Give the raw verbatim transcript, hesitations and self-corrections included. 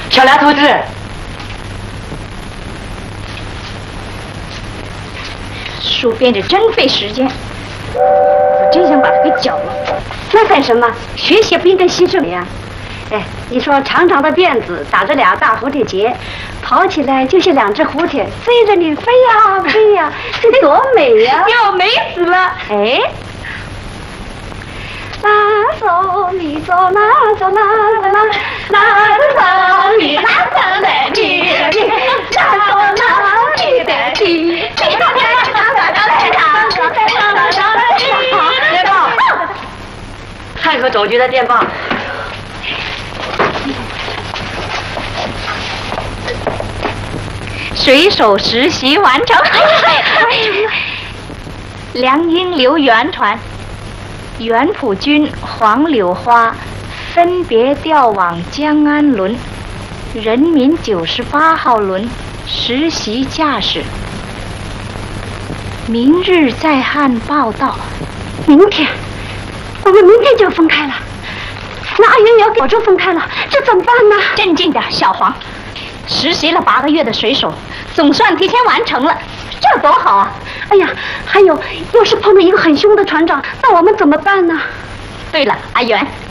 小梁同志， 书编着真费时间，我真想把它给绞了。 那干什么？学习不应该牺牲呀。哎，你说长长的辫子打着俩大蝴蝶结，跑起来就像两只蝴蝶，追着你飞呀飞呀，这多美呀！ 要美死了！ 哎，拉手咪手拉手拉手拉，拉手咪拉手的你，拉手拉你的你，你到底是哪个的来唱？ 电报，汉口总局的电报。 水手实习完成，梁英留原船，原浦军黄柳花分别调往江安轮，人民九十八号轮实习驾驶。明日在汉报道。 明天，我们明天就分开了。那阿云也给我就分开了，这怎么办呢？ 镇静点，小黄。实习了八个月的水手，总算提前完成了，这多好啊！ 哎呀，还有，要是碰到一个很凶的船长，那我们怎么办呢？ 对了，阿元，